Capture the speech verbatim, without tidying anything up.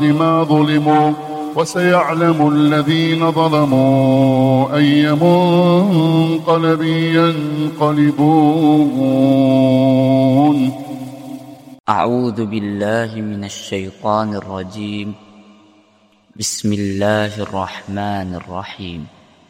ما ظلموا وسيعلم الذين ظلموا أي منقلب ينقلبون. أعوذ بالله من الشيطان الرجيم. بسم الله الرحمن الرحيم.